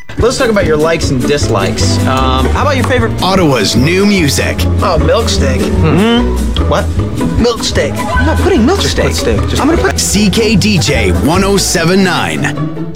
Let's talk about your likes and dislikes. How about your favorite? Ottawa's new music. Oh, milk steak. What? Milk steak. I'm not putting milk steak. Put steak. I'm gonna put CKDJ 1079.